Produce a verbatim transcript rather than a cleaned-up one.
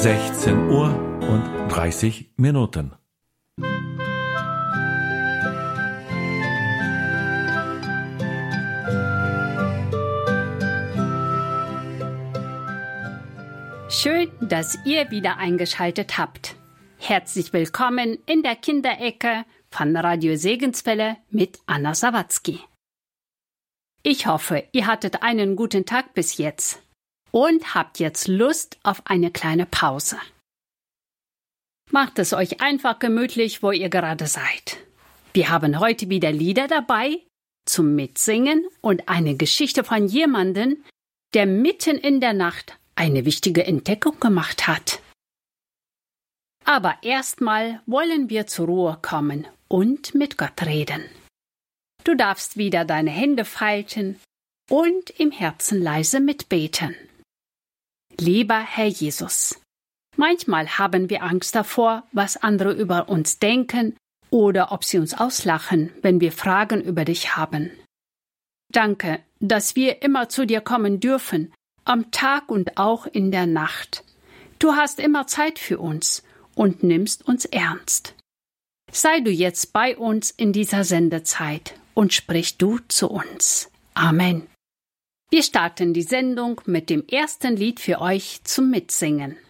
sechzehn Uhr und dreißig Minuten. Schön, dass ihr wieder eingeschaltet habt. Herzlich willkommen in der Kinderecke von Radio Segenswelle mit Anna Sawatzki. Ich hoffe, ihr hattet einen guten Tag bis jetzt und habt jetzt Lust auf eine kleine Pause. Macht es euch einfach gemütlich, wo ihr gerade seid. Wir haben heute wieder Lieder dabei zum Mitsingen und eine Geschichte von jemandem, der mitten in der Nacht eine wichtige Entdeckung gemacht hat. Aber erstmal wollen wir zur Ruhe kommen und mit Gott reden. Du darfst wieder deine Hände falten und im Herzen leise mitbeten. Lieber Herr Jesus, manchmal haben wir Angst davor, was andere über uns denken oder ob sie uns auslachen, wenn wir Fragen über dich haben. Danke, dass wir immer zu dir kommen dürfen, am Tag und auch in der Nacht. Du hast immer Zeit für uns und nimmst uns ernst. Sei du jetzt bei uns in dieser Sendezeit und sprich du zu uns. Amen. Wir starten die Sendung mit dem ersten Lied für euch zum Mitsingen.